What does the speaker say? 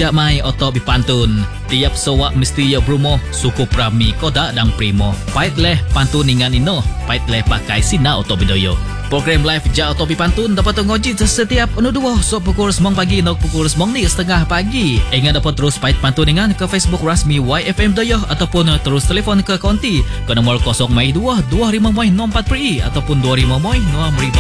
Jak mai oto bipantun. Tiap sowak mesti ya brumo suku prami koda dan primo. Pait leh pantun ingan ino. Pait leh pakai sina oto bidoyo. Program live Jak oto bipantun dapat ngoji setiap dua so pukul 9 pagi nok pukul 9 ni setengah pagi. Ingat dapat terus pait pantun ingan ke Facebook rasmi YFM Doyo ataupun terus telefon ke konti ke nomor 022 25 04 ataupun 25 nomor